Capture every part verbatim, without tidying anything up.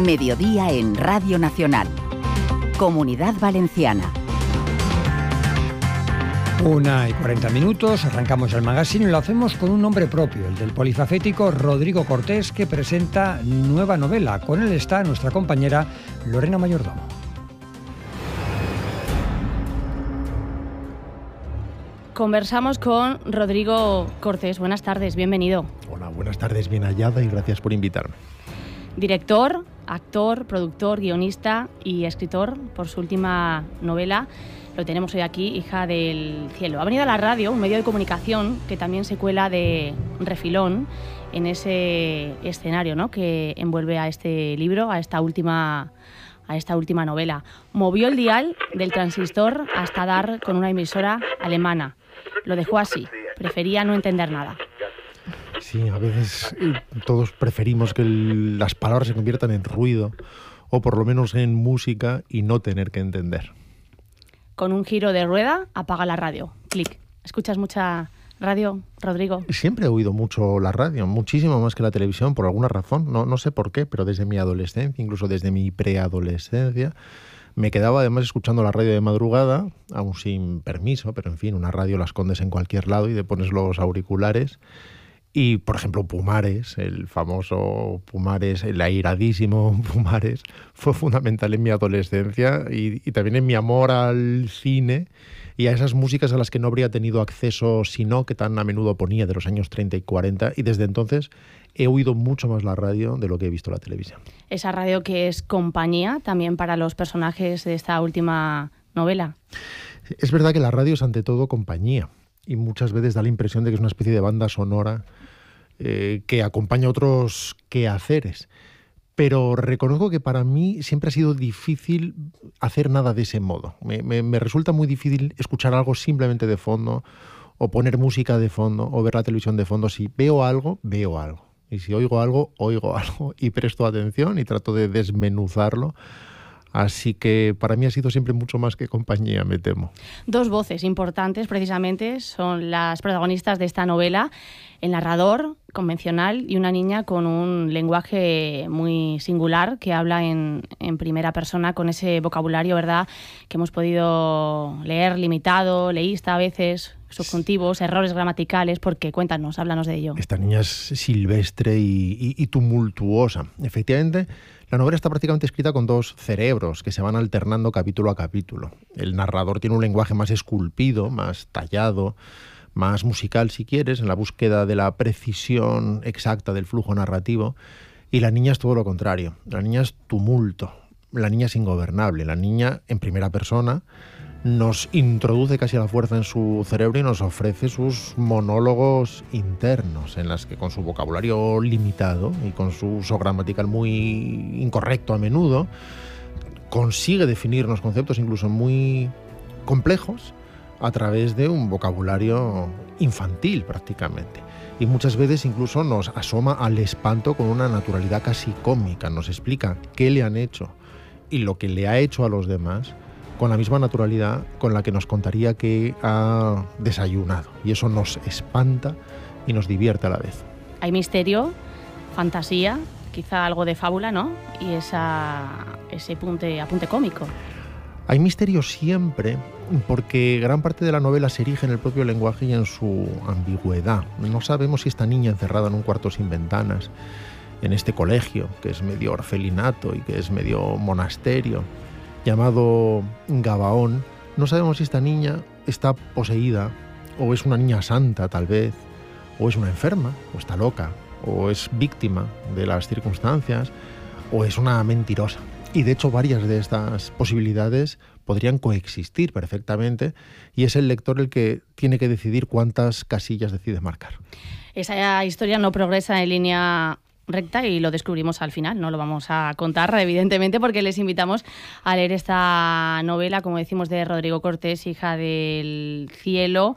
Mediodía en Radio Nacional. Comunidad Valenciana. Una y cuarenta minutos, arrancamos el magazine y lo hacemos con un nombre propio, el del polifacético Rodrigo Cortés, que presenta nueva novela. Con él está nuestra compañera Lorena Mayordomo. Conversamos con Rodrigo Cortés. Buenas tardes, bienvenido. Hola, buenas tardes, bien hallada y gracias por invitarme. Director, actor, productor, guionista y escritor por su última novela. Lo tenemos hoy aquí, Hija del cielo. Ha venido a la radio, un medio de comunicación que también se cuela de refilón en ese escenario, ¿no?, que envuelve a este libro, a esta última, a esta última novela. Movió el dial del transistor hasta dar con una emisora alemana. Lo dejó así, prefería no entender nada. Sí, a veces todos preferimos que el, las palabras se conviertan en ruido o por lo menos en música y no tener que entender. Con un giro de rueda, apaga la radio. Clic. ¿Escuchas mucha radio, Rodrigo? Siempre he oído mucho la radio, muchísimo más que la televisión, por alguna razón. No, no sé por qué, pero desde mi adolescencia, incluso desde mi preadolescencia, me quedaba además escuchando la radio de madrugada, aún sin permiso, pero en fin, una radio la escondes en cualquier lado y te pones los auriculares. Y, por ejemplo, Pumares, el famoso Pumares, el airadísimo Pumares, fue fundamental en mi adolescencia y, y también en mi amor al cine y a esas músicas a las que no habría tenido acceso si no, que tan a menudo ponía de los años treinta y cuarenta. Y desde entonces he oído mucho más la radio de lo que he visto la televisión. Esa radio que es compañía también para los personajes de esta última novela. Es verdad que la radio es ante todo compañía. Y muchas veces da la impresión de que es una especie de banda sonora eh, que acompaña a otros quehaceres. Pero reconozco que para mí siempre ha sido difícil hacer nada de ese modo. Me, me, me resulta muy difícil escuchar algo simplemente de fondo, o poner música de fondo, o ver la televisión de fondo. Si veo algo, veo algo. Y si oigo algo, oigo algo. Y presto atención y trato de desmenuzarlo. Así que para mí ha sido siempre mucho más que compañía, me temo. Dos voces importantes, precisamente, son las protagonistas de esta novela. El narrador convencional y una niña con un lenguaje muy singular que habla en, en primera persona con ese vocabulario, ¿verdad?, que hemos podido leer limitado, leísta a veces, subjuntivos, errores gramaticales, porque cuéntanos, háblanos de ello. Esta niña es silvestre y, y, y tumultuosa. Efectivamente, la novela está prácticamente escrita con dos cerebros que se van alternando capítulo a capítulo. El narrador tiene un lenguaje más esculpido, más tallado, más musical si quieres, en la búsqueda de la precisión exacta del flujo narrativo, y la niña es todo lo contrario. La niña es tumulto, la niña es ingobernable, la niña en primera persona nos introduce casi a la fuerza en su cerebro y nos ofrece sus monólogos internos, en las que con su vocabulario limitado y con su uso gramatical muy incorrecto a menudo, consigue definirnos conceptos incluso muy complejos a través de un vocabulario infantil prácticamente. Y muchas veces incluso nos asoma al espanto con una naturalidad casi cómica, nos explica qué le han hecho y lo que le ha hecho a los demás con la misma naturalidad con la que nos contaría que ha desayunado. Y eso nos espanta y nos divierte a la vez. Hay misterio, fantasía, quizá algo de fábula, ¿no? Y esa, ese apunte, apunte cómico. Hay misterio siempre, porque gran parte de la novela se erige en el propio lenguaje y en su ambigüedad. No sabemos si esta niña encerrada en un cuarto sin ventanas, en este colegio, que es medio orfelinato y que es medio monasterio, llamado Gabaón, no sabemos si esta niña está poseída, o es una niña santa tal vez, o es una enferma, o está loca, o es víctima de las circunstancias, o es una mentirosa. Y de hecho varias de estas posibilidades podrían coexistir perfectamente, y es el lector el que tiene que decidir cuántas casillas decide marcar. Esa historia no progresa en línea recta y lo descubrimos al final, no lo vamos a contar evidentemente, porque les invitamos a leer esta novela, como decimos, de Rodrigo Cortés, Hija del cielo,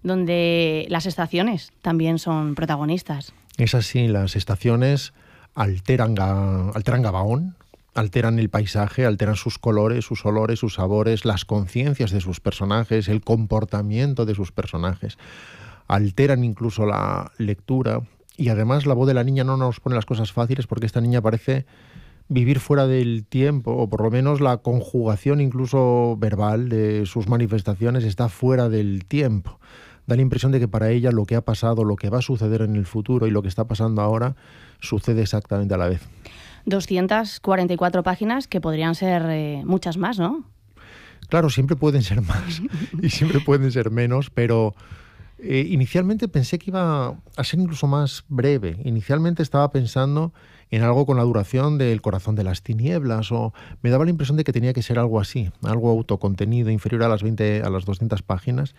donde las estaciones también son protagonistas. Es así, las estaciones alteran, alteran Gabaón, alteran el paisaje, alteran sus colores, sus olores, sus sabores, las conciencias de sus personajes, el comportamiento de sus personajes, alteran incluso la lectura. Y además la voz de la niña no nos pone las cosas fáciles, porque esta niña parece vivir fuera del tiempo, o por lo menos la conjugación incluso verbal de sus manifestaciones está fuera del tiempo. Da la impresión de que para ella lo que ha pasado, lo que va a suceder en el futuro y lo que está pasando ahora sucede exactamente a la vez. doscientas cuarenta y cuatro páginas que podrían ser eh, muchas más, ¿no? Claro, siempre pueden ser más y siempre pueden ser menos, pero eh, inicialmente pensé que iba a ser incluso más breve. Inicialmente estaba pensando en algo con la duración del Corazón de las tinieblas, o me daba la impresión de que tenía que ser algo así, algo autocontenido, inferior a las veinte, a las doscientas páginas.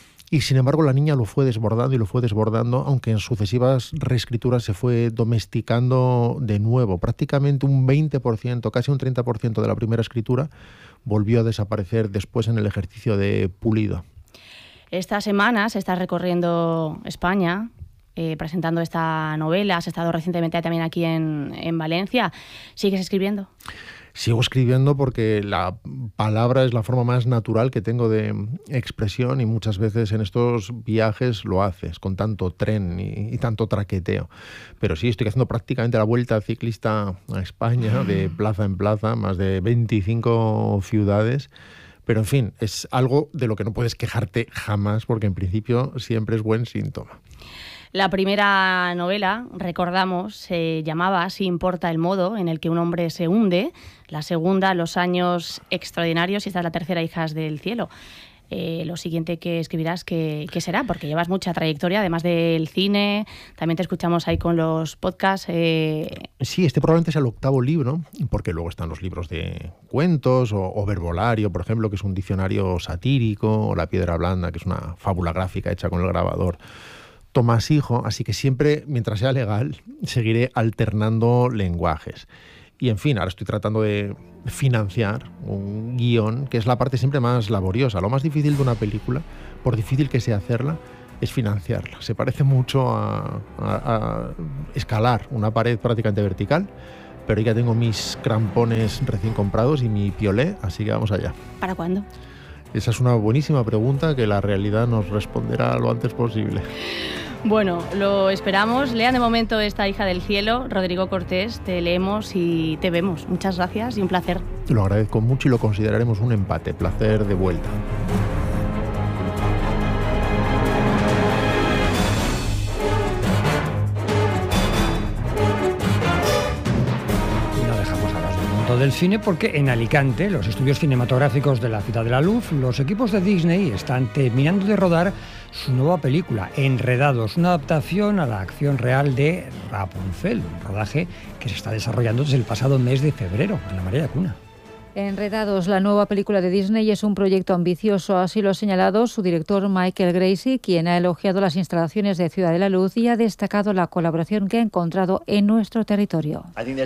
Y sin embargo la niña lo fue desbordando y lo fue desbordando, aunque en sucesivas reescrituras se fue domesticando de nuevo. Prácticamente un veinte por ciento, casi un treinta por ciento de la primera escritura volvió a desaparecer después en el ejercicio de pulido. Esta semana se está recorriendo España eh, presentando esta novela. Has estado recientemente también aquí en, en Valencia. ¿Sigues escribiendo? Sigo escribiendo porque la palabra es la forma más natural que tengo de expresión, y muchas veces en estos viajes lo haces con tanto tren y, y tanto traqueteo. Pero sí, estoy haciendo prácticamente la vuelta ciclista a España, de plaza en plaza, más de veinticinco ciudades. Pero en fin, es algo de lo que no puedes quejarte jamás, porque en principio siempre es buen síntoma. La primera novela, recordamos, se llamaba Si importa el modo en el que un hombre se hunde. La segunda, Los años extraordinarios, y esta es la tercera, Hijas del cielo. Eh, lo siguiente que escribirás, ¿qué, qué será? Porque llevas mucha trayectoria, además del cine, también te escuchamos ahí con los podcasts. Eh... Sí, este probablemente sea el octavo libro, porque luego están los libros de cuentos, o, o Verbolario, por ejemplo, que es un diccionario satírico, o La piedra blanda, que es una fábula gráfica hecha con el grabador Tomás Hijo, así que siempre, mientras sea legal, seguiré alternando lenguajes. Y en fin, ahora estoy tratando de financiar un guión, que es la parte siempre más laboriosa. Lo más difícil de una película, por difícil que sea hacerla, es financiarla. Se parece mucho a, a, a escalar una pared prácticamente vertical, pero ya tengo mis crampones recién comprados y mi piolé, así que vamos allá. ¿Para cuándo? Esa es una buenísima pregunta que la realidad nos responderá lo antes posible. Bueno, lo esperamos. Lean de momento esta Hija del cielo. Rodrigo Cortés, te leemos y te vemos. Muchas gracias y un placer. Lo agradezco mucho y lo consideraremos un empate. Placer de vuelta. Del cine, porque en Alicante, los estudios cinematográficos de la Ciudad de la Luz, los equipos de Disney están terminando de rodar su nueva película, Enredados, una adaptación a la acción real de Rapunzel, un rodaje que se está desarrollando desde el pasado mes de febrero, en la María Cuna. Enredados, la nueva película de Disney, es un proyecto ambicioso, así lo ha señalado su director Michael Gracie, quien ha elogiado las instalaciones de Ciudad de la Luz y ha destacado la colaboración que ha encontrado en nuestro territorio.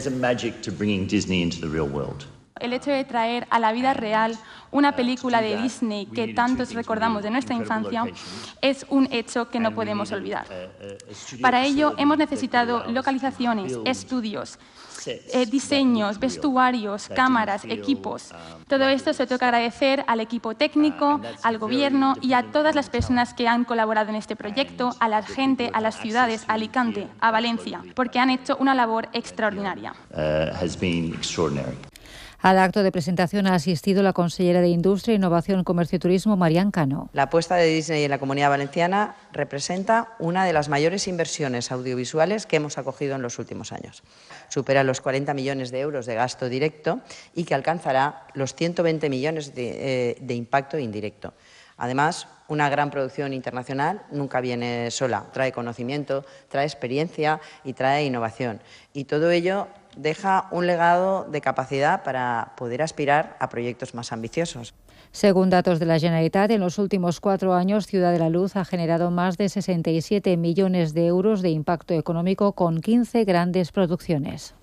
El hecho de traer a la vida real una película de Disney que tantos recordamos de nuestra infancia es un hecho que no podemos olvidar. Para ello hemos necesitado localizaciones, estudios, Eh, diseños, vestuarios, cámaras, equipos. Todo esto se toca agradecer al equipo técnico, al gobierno y a todas las personas que han colaborado en este proyecto, a la gente, a las ciudades, a Alicante, a Valencia, porque han hecho una labor extraordinaria. Al acto de presentación ha asistido la consellera de Industria, Innovación, Comercio y Turismo, Marian Cano. La apuesta de Disney en la Comunidad Valenciana representa una de las mayores inversiones audiovisuales que hemos acogido en los últimos años. Supera los cuarenta millones de euros de gasto directo y que alcanzará los ciento veinte millones de, eh, de impacto indirecto. Además, una gran producción internacional nunca viene sola. Trae conocimiento, trae experiencia y trae innovación. Y todo ello deja un legado de capacidad para poder aspirar a proyectos más ambiciosos. Según datos de la Generalitat, en los últimos cuatro años, Ciudad de la Luz ha generado más de sesenta y siete millones de euros de impacto económico con quince grandes producciones.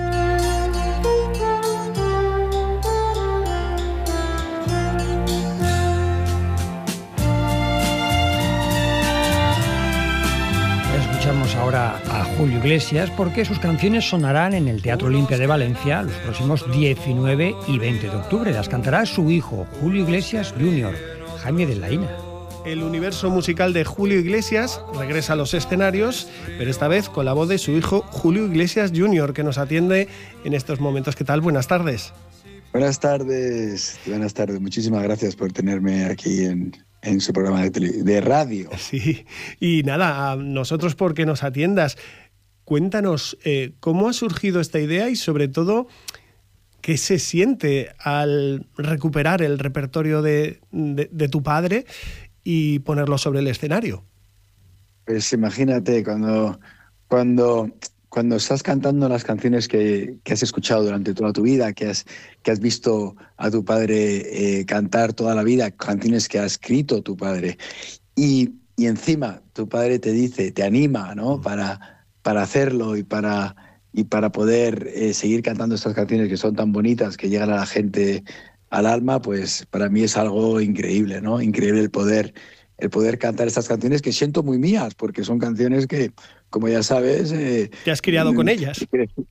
Escuchamos ahora a Julio Iglesias porque sus canciones sonarán en el Teatro Olimpia de Valencia los próximos diecinueve y veinte de octubre. Las cantará su hijo, Julio Iglesias junior, Jaime de la Ina. el universo musical de Julio Iglesias regresa a los escenarios, pero esta vez con la voz de su hijo Julio Iglesias junior, que nos atiende en estos momentos. ¿Qué tal? Buenas tardes. Buenas tardes, buenas tardes. Muchísimas gracias por tenerme aquí en, en su programa de, tele, de radio. Sí, y nada, a nosotros porque nos atiendas. Cuéntanos, eh, ¿cómo ha surgido esta idea y sobre todo qué se siente al recuperar el repertorio de, de, de tu padre y ponerlo sobre el escenario? Pues imagínate, cuando, cuando, cuando estás cantando las canciones que, que has escuchado durante toda tu vida, que has, que has visto a tu padre eh, cantar toda la vida, canciones que ha escrito tu padre, y, y encima tu padre te dice, te anima, ¿no? para, para hacerlo y para, y para poder eh, seguir cantando estas canciones que son tan bonitas, que llegan a la gente al alma, pues para mí es algo increíble, ¿no? Increíble el poder, el poder cantar estas canciones que siento muy mías, porque son canciones que, como ya sabes... Eh, ¿Te has criado con ellas?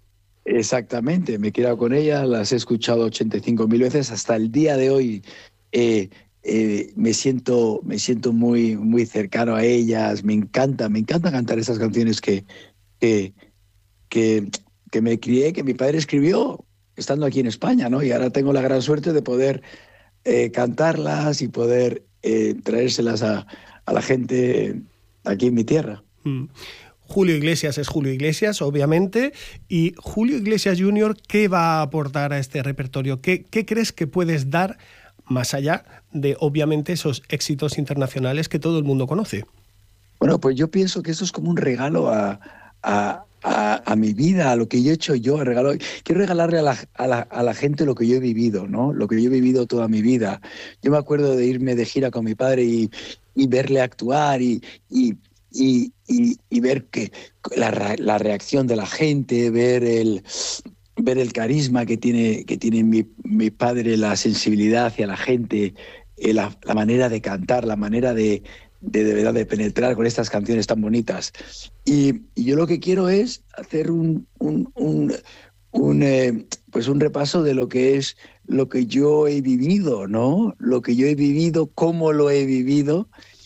Exactamente, me he criado con ellas, las he escuchado ochenta y cinco mil veces, hasta el día de hoy eh, eh, me siento, me siento muy, muy cercano a ellas, me encanta, me encanta cantar esas canciones que... Que, que, que me crié, que mi padre escribió estando aquí en España, ¿no? Y ahora tengo la gran suerte de poder eh, cantarlas y poder eh, traérselas a, a la gente aquí en mi tierra. Mm. Julio Iglesias es Julio Iglesias, obviamente, y Julio Iglesias junior, ¿qué va a aportar a este repertorio? ¿Qué, qué crees que puedes dar más allá de, obviamente, esos éxitos internacionales que todo el mundo conoce? Bueno, pues yo pienso que eso es como un regalo a... A, a, a mi vida, a lo que yo he hecho yo, regalo, quiero regalarle a la, a, la, a la gente lo que yo he vivido, ¿no? Lo que yo he vivido toda mi vida. Yo me acuerdo de irme de gira con mi padre y, y verle actuar y, y, y, y, y ver que la, la reacción de la gente, ver el, ver el carisma que tiene, que tiene mi, mi padre, la sensibilidad hacia la gente, eh, la, la manera de cantar, la manera de De, de verdad de penetrar con estas canciones tan bonitas. Y, y yo lo que quiero es hacer un, un, un, un, eh, pues un repaso de lo que es lo que yo he vivido, ¿no? Lo que yo he vivido, cómo lo he vivido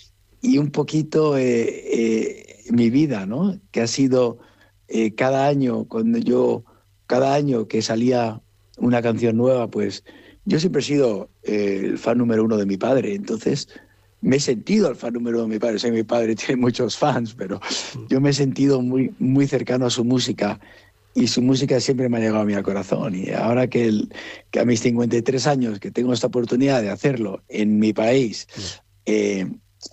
y un poquito eh, eh, mi vida, ¿no? Que ha sido eh, cada año, cuando yo, cada año que salía una canción nueva, pues yo siempre he sido eh, el fan número uno de mi padre, entonces... Me he sentido el fan número de mi padre. Sé que mi padre tiene muchos fans, pero yo me he sentido muy, muy cercano a su música y su música siempre me ha llegado a mí al corazón. Y ahora que, el, que a mis cincuenta y tres años, que tengo esta oportunidad de hacerlo en mi país eh,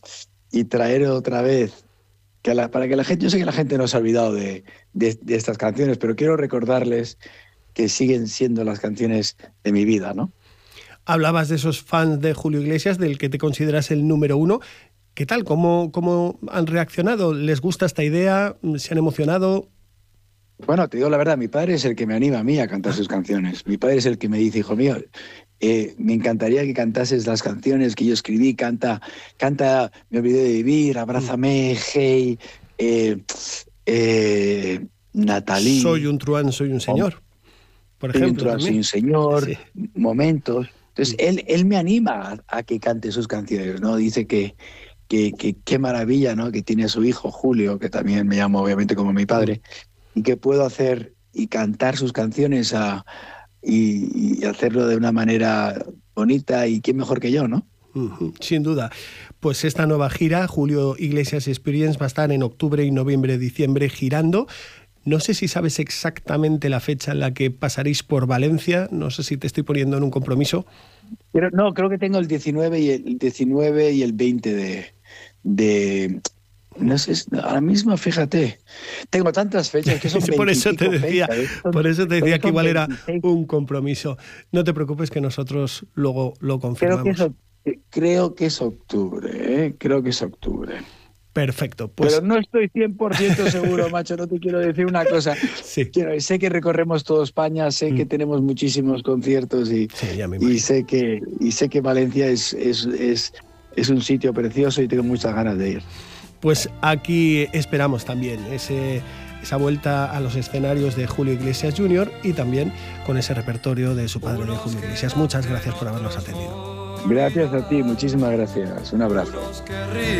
y traer otra vez, que la, para que la gente, yo sé que la gente no se ha olvidado de, de, de estas canciones, pero quiero recordarles que siguen siendo las canciones de mi vida, ¿no? Hablabas de esos fans de Julio Iglesias, del que te consideras el número uno. ¿Qué tal? ¿Cómo, cómo han reaccionado? ¿Les gusta esta idea? ¿Se han emocionado? Bueno, te digo la verdad, mi padre es el que me anima a mí a cantar sus canciones. Mi padre es el que me dice, hijo mío, eh, me encantaría que cantases las canciones que yo escribí. Canta, canta Me olvidé de vivir, Abrázame, Hey, eh, eh, Natalie. Soy un truán, soy un señor. Por ejemplo, soy un truán, soy un señor, sí. Momentos. Entonces, él, él me anima a, a que cante sus canciones, ¿no? Dice que que qué maravilla, ¿no? Que tiene a su hijo, Julio, que también me llama obviamente como mi padre, y que puedo hacer y cantar sus canciones a, y, y hacerlo de una manera bonita, y quién mejor que yo, ¿no? Uh-huh, sin duda. Pues esta nueva gira, Julio Iglesias Experience, va a estar en octubre y noviembre, diciembre girando. No sé si sabes exactamente la fecha en la que pasaréis por Valencia. No sé si te estoy poniendo en un compromiso. Pero no, creo que tengo el diecinueve y el diecinueve y el veinte de, de no sé, ahora mismo fíjate, tengo tantas fechas que son por eso te decía, fechas, por eso te decía que igual era veintiséis. Un compromiso. No te preocupes que nosotros luego lo confirmamos. Creo que es, creo que es octubre, ¿eh? Creo que es octubre. Perfecto. Pues... Pero no estoy cien por ciento seguro, macho, no te quiero decir una cosa. Sí. Quiero, sé que recorremos toda España, sé mm. que tenemos muchísimos conciertos y, sí, y, sé, que, y sé que Valencia es, es, es, es un sitio precioso y tengo muchas ganas de ir. Pues aquí esperamos también ese, esa vuelta a los escenarios de Julio Iglesias junior y también con ese repertorio de su padre, de Julio Iglesias. Muchas gracias por habernos atendido. Gracias a ti, muchísimas gracias. Un abrazo.